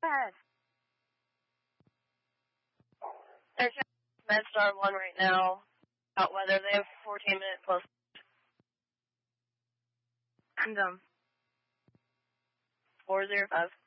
Bad. They're checking MedStar 1 right now about whether they have 14-minute plus. And 405.